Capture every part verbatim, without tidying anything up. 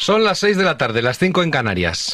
Son las seis de la tarde, las cinco en Canarias.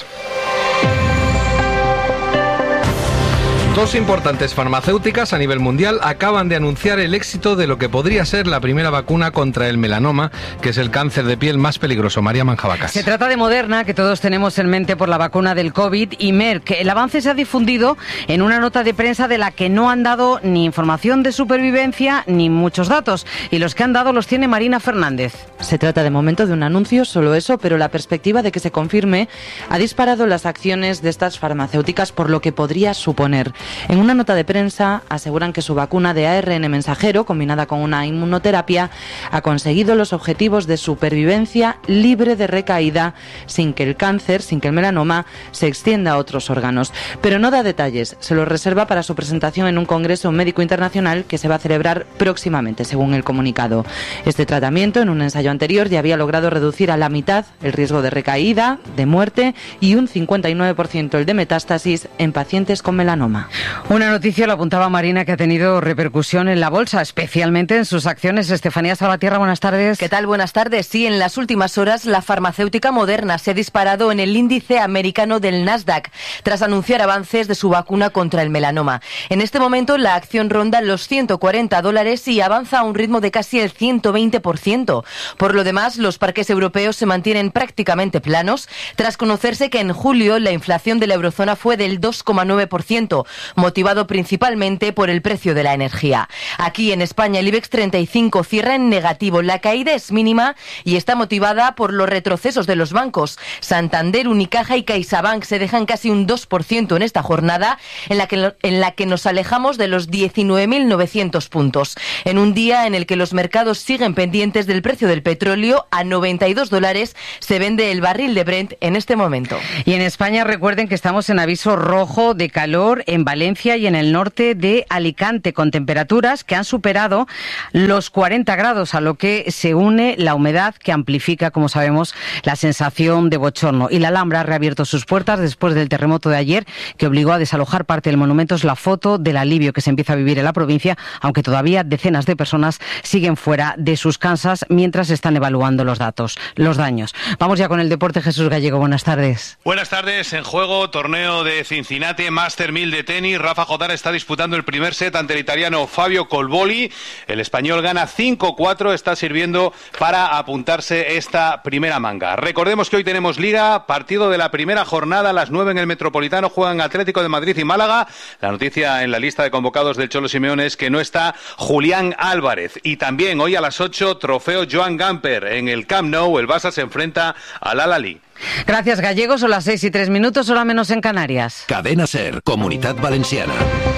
Dos importantes farmacéuticas a nivel mundial acaban de anunciar el éxito de lo que podría ser la primera vacuna contra el melanoma, que es el cáncer de piel más peligroso. María Manjabacas. Se trata de Moderna, que todos tenemos en mente por la vacuna del COVID, y Merck. El avance se ha difundido en una nota de prensa de la que no han dado ni información de supervivencia ni muchos datos, y los que han dado los tiene Marina Fernández. Se trata de momento de un anuncio, solo eso, pero la perspectiva de que se confirme ha disparado las acciones de estas farmacéuticas por lo que podría suponer. En una nota de prensa aseguran que su vacuna de A R N mensajero, combinada con una inmunoterapia, ha conseguido los objetivos de supervivencia libre de recaída, sin que el cáncer, sin que el melanoma se extienda a otros órganos. Pero no da detalles, se los reserva para su presentación en un congreso médico internacional que se va a celebrar próximamente, según el comunicado. Este tratamiento, en un ensayo anterior, ya había logrado reducir a la mitad el riesgo de recaída, de muerte y un cincuenta y nueve por ciento el de metástasis en pacientes con melanoma. Una noticia, lo apuntaba Marina, que ha tenido repercusión en la bolsa, especialmente en sus acciones. Estefanía Salvatierra, buenas tardes. ¿Qué tal? Buenas tardes. Sí, en las últimas horas la farmacéutica Moderna se ha disparado en el índice americano del Nasdaq tras anunciar avances de su vacuna contra el melanoma. En este momento la acción ronda los ciento cuarenta dólares y avanza a un ritmo de casi el ciento veinte por ciento. Por lo demás, los parques europeos se mantienen prácticamente planos tras conocerse que en julio la inflación de la eurozona fue del dos coma nueve por ciento. Motivado principalmente por el precio de la energía. Aquí en España el IBEX treinta y cinco cierra en negativo. La caída es mínima y está motivada por los retrocesos de los bancos. Santander, Unicaja y CaixaBank se dejan casi un dos por ciento en esta jornada en la que, en la que nos alejamos de los diecinueve mil novecientos puntos. En un día en el que los mercados siguen pendientes del precio del petróleo, a noventa y dos dólares se vende el barril de Brent en este momento. Y en España recuerden que estamos en aviso rojo de calor en Valencia y en el norte de Alicante, con temperaturas que han superado los cuarenta grados, a lo que se une la humedad que amplifica, como sabemos, la sensación de bochorno. Y la Alhambra ha reabierto sus puertas después del terremoto de ayer, que obligó a desalojar parte del monumento. Es la foto del alivio que se empieza a vivir en la provincia, aunque todavía decenas de personas siguen fuera de sus casas mientras están evaluando los datos, los daños. Vamos ya con el deporte. Jesús Gallego, buenas tardes. Buenas tardes. En juego, torneo de Cincinnati, Master mil de tenis. Rafa Jodar está disputando el primer set ante el italiano Fabio Colboli. El español gana cinco cuatro, está sirviendo para apuntarse esta primera manga. Recordemos que hoy tenemos Liga, partido de la primera jornada, a las nueve en el Metropolitano, juegan Atlético de Madrid y Málaga. La noticia en la lista de convocados del Cholo Simeone es que no está Julián Álvarez. Y también hoy a las ocho, trofeo Joan Gamper. En el Camp Nou, el Barça se enfrenta al Al-Ahly. Gracias, Gallego. Son las seis y tres minutos, hora menos en Canarias. Cadena SER, Comunitat Valenciana.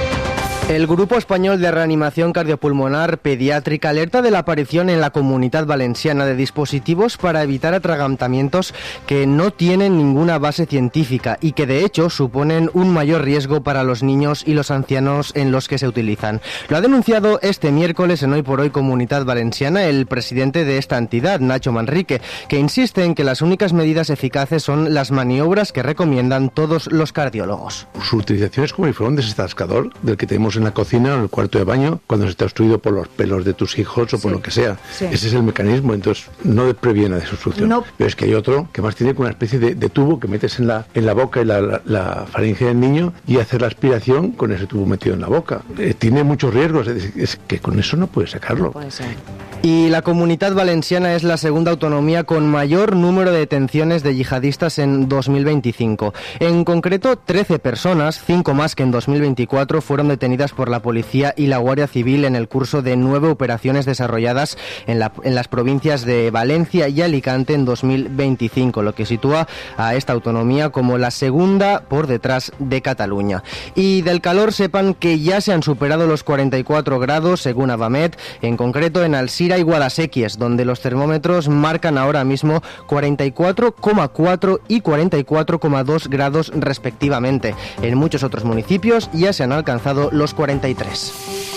El Grupo Español de Reanimación Cardiopulmonar Pediátrica alerta de la aparición en la Comunidad Valenciana de dispositivos para evitar atragantamientos que no tienen ninguna base científica y que de hecho suponen un mayor riesgo para los niños y los ancianos en los que se utilizan. Lo ha denunciado este miércoles en Hoy por Hoy Comunidad Valenciana el presidente de esta entidad, Nacho Manrique, que insiste en que las únicas medidas eficaces son las maniobras que recomiendan todos los cardiólogos. Su utilización es como si fuera un desatascador del que tenemos en la cocina o en el cuarto de baño cuando se está obstruido por los pelos de tus hijos o sí, por lo que sea. Sí. Ese es el mecanismo, entonces no previene la desobstrucción. No. Pero es que hay otro que más tiene una especie de, de tubo que metes en la, en la boca y la, la, la faringe del niño y hacer la aspiración con ese tubo metido en la boca. Eh, tiene muchos riesgos, es, es que con eso no puedes sacarlo. No puede ser. Y la Comunidad Valenciana es la segunda autonomía con mayor número de detenciones de yihadistas en dos mil veinticinco. En concreto, trece personas, cinco más que en dos mil veinticuatro, fueron detenidas por la Policía y la Guardia Civil en el curso de nueve operaciones desarrolladas en, la, en las provincias de Valencia y Alicante en dos mil veinticinco, lo que sitúa a esta autonomía como la segunda por detrás de Cataluña. Y del calor, sepan que ya se han superado los cuarenta y cuatro grados según Avamet, en concreto en Alsira y Guadasséquies, donde los termómetros marcan ahora mismo cuarenta y cuatro coma cuatro y cuarenta y cuatro coma dos grados respectivamente. En muchos otros municipios ya se han alcanzado los cuarenta y tres.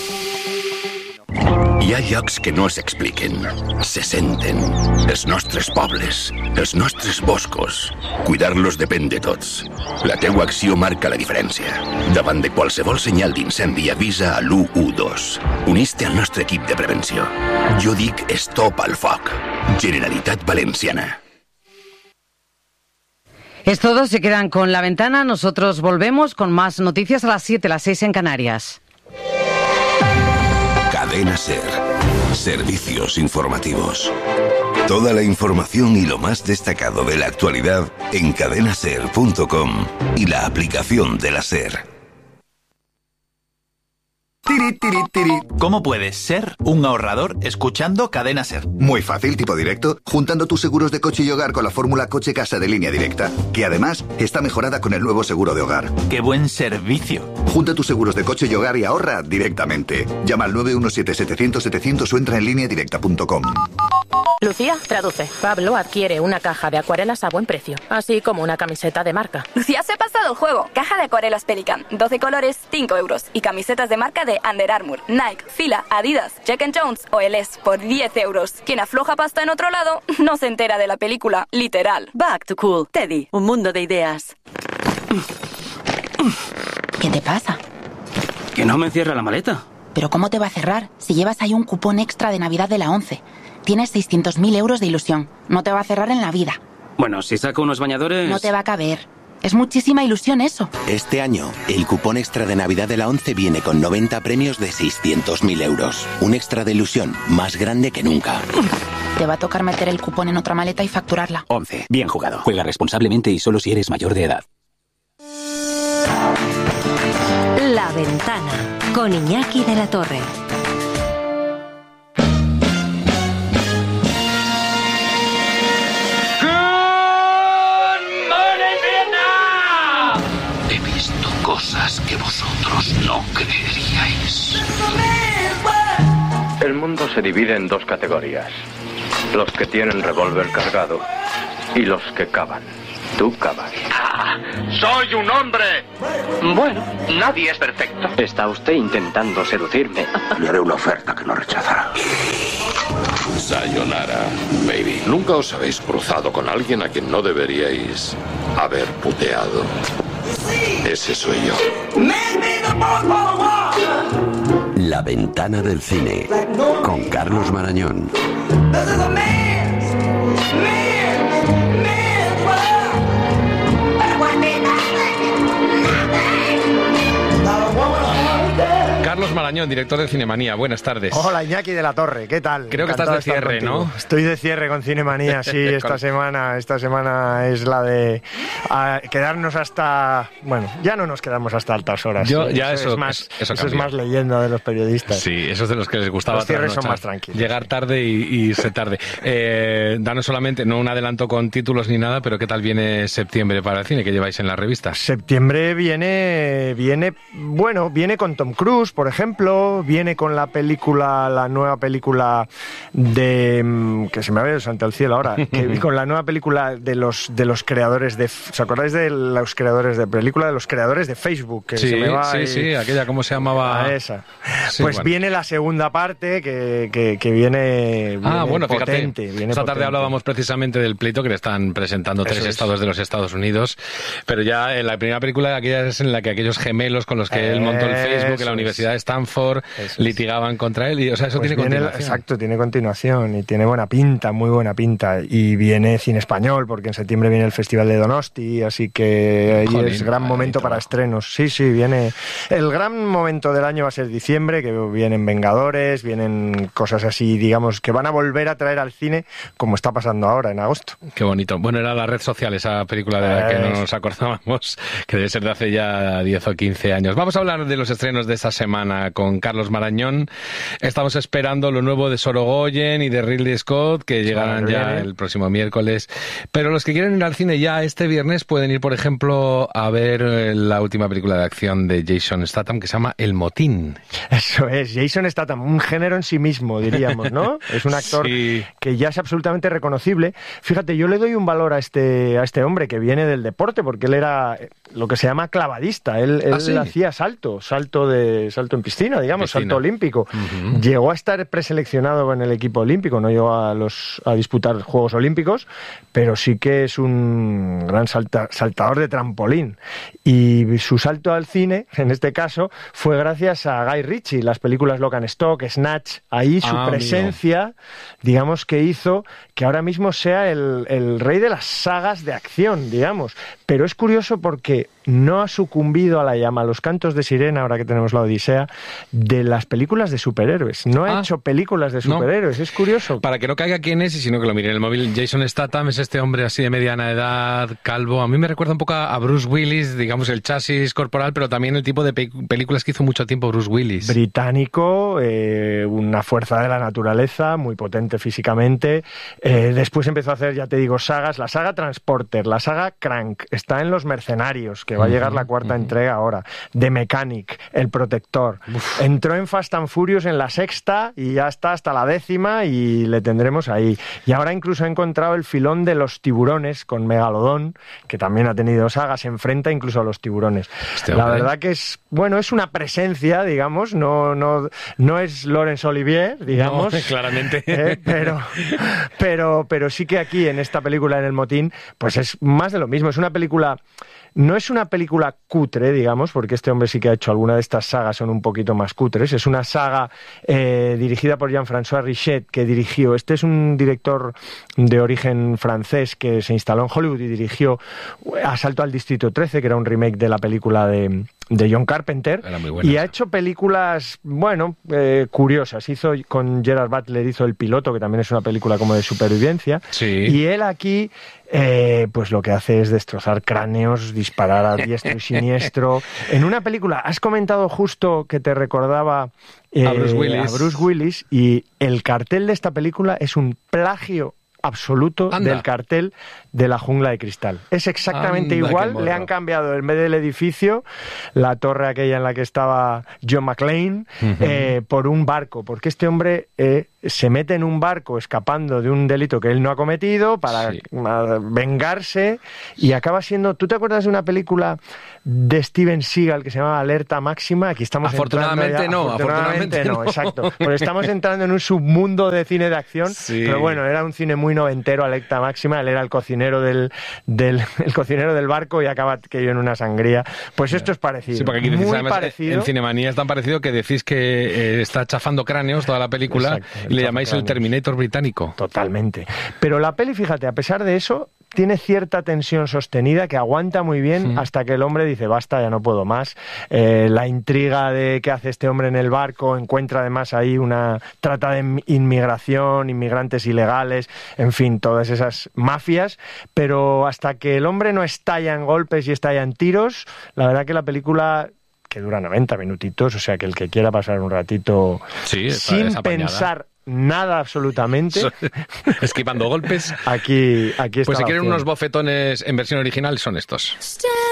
Hi ha llocs que no s'expliquen, se senten. Els nostres pobles, els nostres boscos. Cuidar-los depèn de tots. La teua acció marca la diferència. Davant de qualsevol senyal d'incendi, avisa a l'u u dos. Unís-te al nostre equip de prevenció. Jo dic Stop al foc. Generalitat Valenciana. Es todo, se quedan con La Ventana. Nosotros volvemos con más noticias a las siete, las seis en Canarias. Cadena SER. Servicios informativos. Toda la información y lo más destacado de la actualidad en cadena ser punto com y la aplicación de la SER. Tiri, tiri, tiri. ¿Cómo puedes ser un ahorrador escuchando Cadena SER? Muy fácil, tipo directo, juntando tus seguros de coche y hogar con la fórmula Coche-Casa de Línea Directa, que además está mejorada con el nuevo seguro de hogar. ¡Qué buen servicio! Junta tus seguros de coche y hogar y ahorra directamente. Llama al nueve uno siete, setecientos, setecientos o entra en línea directa punto com. Lucía, traduce. Pablo adquiere una caja de acuarelas a buen precio, así como una camiseta de marca. Lucía se ha pasado el juego. Caja de acuarelas Pelican, doce colores, cinco euros. Y camisetas de marca de Under Armour, Nike, Fila, Adidas, Jack and Jones o L S por diez euros. Quien afloja pasta en otro lado no se entera de la película, literal. Back to Cool. Teddy, un mundo de ideas. ¿Qué te pasa? Que no me cierra la maleta. ¿Pero cómo te va a cerrar si llevas ahí un cupón extra de Navidad de la ONCE? Tienes seiscientos mil euros de ilusión. No te va a cerrar en la vida. Bueno, si saco unos bañadores... No te va a caber. Es muchísima ilusión eso. Este año, el cupón extra de Navidad de la ONCE viene con noventa premios de seiscientos mil euros. Un extra de ilusión más grande que nunca. Te va a tocar meter el cupón en otra maleta y facturarla. ONCE. Bien jugado. Juega responsablemente y solo si eres mayor de edad. La Ventana, con Iñaki de la Torre. Cosas que vosotros no creeríais. El mundo se divide en dos categorías: los que tienen revólver cargado y los que cavan. Tú cavas. ¡Ah! ¡Soy un hombre! Bueno, nadie es perfecto. Está usted intentando seducirme. Le haré una oferta que no rechazará. Sayonara, baby. ¿Nunca os habéis cruzado con alguien a quien no deberíais haber puteado? Ese soy yo. La Ventana del Cine, con Carlos Marañón. Carlos Marañón, director de Cinemanía. Buenas tardes. Hola, Iñaki de la Torre, ¿qué tal? Creo que estás de cierre, ¿no? Estoy de cierre con Cinemanía, sí, esta semana esta semana es la de a, quedarnos hasta... Bueno, ya no nos quedamos hasta altas horas. Yo, ¿sí? ya eso, eso, es más, eso, eso es más leyenda de los periodistas. Sí, eso es de los que les gustaba. Los cierres son más tranquilos. Llegar tarde y, y irse tarde. Eh, danos solamente, no un adelanto con títulos ni nada, pero ¿qué tal viene septiembre para el cine que lleváis en las revistas? Septiembre viene, viene, bueno, viene con Tom Cruise, por ejemplo, viene con la película, la nueva película de... que se me ha ido ante el cielo ahora, que, con la nueva película de los de los creadores de... ¿Os acordáis de los creadores de película? De los creadores de Facebook. Que sí, se me va sí, y... sí, aquella, ¿cómo se llamaba? Ah, esa. Sí, pues bueno. viene la segunda parte que, que, que viene, viene Ah, bueno, potente. fíjate, viene esta tarde potente. hablábamos precisamente del pleito que le están presentando tres Eso es. estados de los Estados Unidos, pero ya en la primera película, aquella es en la que aquellos gemelos con los que él montó el Facebook en la Universidad de Stanford litigaban contra él, y o sea, eso Pues tiene viene, continuación. exacto, tiene continuación y tiene buena pinta, muy buena pinta. Y viene cine español, porque en septiembre viene el Festival de Donosti, así que ahí Jolín, es gran momento para estrenos. Sí, sí, viene... El gran momento del año va a ser diciembre, que vienen Vengadores, vienen cosas así, digamos, que van a volver a traer al cine, como está pasando ahora, en agosto. Qué bonito. Bueno, era La Red Social, esa película de la que no nos acordábamos, que debe ser de hace ya diez o quince años. Vamos a hablar de los estrenos de esta semana con Carlos Marañón. Estamos esperando lo nuevo de Sorogoyen y de Ridley Scott, que llegarán ya el próximo miércoles. Pero los que quieren ir al cine ya este viernes pueden ir, por ejemplo, a ver la última película de acción de Jason Statham, que se llama El Motín. Eso es, Jason Statham, un género en sí mismo, diríamos, ¿no? Es un actor sí. que ya es absolutamente reconocible. Fíjate, yo le doy un valor a este, a este hombre que viene del deporte, porque él era lo que se llama clavadista. Él, él ¿Ah, sí? hacía salto, salto de salto en piscina. piscina, digamos, piscina. salto olímpico. Uh-huh. Llegó a estar preseleccionado en el equipo olímpico, no llegó a, los, a disputar Juegos Olímpicos, pero sí que es un gran salta, saltador de trampolín. Y su salto al cine, en este caso, fue gracias a Guy Ritchie, las películas Lock and Stock, Snatch, ahí su ah, presencia, amigo. digamos que hizo que ahora mismo sea el, el rey de las sagas de acción, digamos. Pero es curioso porque no ha sucumbido a la llama, a los cantos de sirena, ahora que tenemos la Odisea, de las películas de superhéroes. No ha ah, hecho películas de superhéroes, no. Es curioso. Para que no caiga quién es, y sino que lo mire en el móvil, Jason Statham es este hombre así de mediana edad, calvo. A mí me recuerda un poco a Bruce Willis, digamos el chasis corporal, pero también el tipo de pe- películas que hizo mucho tiempo Bruce Willis. Británico, eh, una fuerza de la naturaleza, muy potente físicamente. Eh, después empezó a hacer, ya te digo, sagas. La saga Transporter, la saga Crank, está en Los Mercenarios, que va a llegar uh-huh, la cuarta uh-huh. entrega ahora. The Mechanic, El Protector. Uf. Entró en Fast and Furious en la sexta y ya está hasta la décima y le tendremos ahí. Y ahora incluso ha encontrado el filón de Los Tiburones con Megalodón, que también ha tenido sagas, se enfrenta incluso a los tiburones. Este la verdad que es, bueno, es una presencia, digamos, no, no, no es Laurence Olivier, digamos. No, claramente. Eh, pero, pero, pero sí que aquí en esta película, en El Motín, pues es más de lo mismo. Es una película... No es una película cutre, digamos, porque este hombre sí que ha hecho alguna de estas sagas, son un poquito más cutres. Es una saga eh, dirigida por Jean-François Richet, que dirigió... Este es un director de origen francés que se instaló en Hollywood y dirigió Asalto al Distrito trece, que era un remake de la película de... de John Carpenter, y ha hecho películas, bueno, eh, curiosas. Hizo con Gerard Butler, hizo El Piloto, que también es una película como de supervivencia, sí. Y él aquí eh, pues lo que hace es destrozar cráneos, disparar a diestro y siniestro. En una película, has comentado justo que te recordaba eh, a Bruce Willis. a Bruce Willis, y el cartel de esta película es un plagio absoluto Anda. del cartel de La Jungla de Cristal. Es exactamente Anda, igual, le han cambiado en vez del edificio, la torre aquella en la que estaba John McClane, uh-huh. eh, por un barco, porque este hombre eh, se mete en un barco escapando de un delito que él no ha cometido para sí. vengarse, y acaba siendo... ¿Tú te acuerdas de una película de Steven Seagal que se llama Alerta Máxima? Aquí estamos afortunadamente entrando ya, no, afortunadamente, afortunadamente no, no, exacto. Porque estamos entrando en un submundo de cine de acción, sí. pero bueno, era un cine muy noventero, Alerta Máxima, él era el cocinero del, del el cocinero del barco y acaba que yo en una sangría. Pues esto es parecido. Sí, porque aquí muy decís, además, parecido. En Cinemanía es tan parecido que decís que eh, está chafando cráneos toda la película. Exacto, y le llamáis cráneos. El Terminator británico. Totalmente. Pero la peli, fíjate, a pesar de eso, tiene cierta tensión sostenida que aguanta muy bien, sí. hasta que el hombre dice, basta, ya no puedo más. Eh, la intriga de qué hace este hombre en el barco, encuentra además ahí una trata de inmigración, inmigrantes ilegales, en fin, todas esas mafias, pero hasta que el hombre no estalla en golpes y estalla en tiros, la verdad que la película... que dura noventa minutitos, o sea que el que quiera pasar un ratito sí, sin pensar nada absolutamente, esquivando golpes, aquí, aquí está. Pues si quieren opción. unos bofetones en versión original son estos.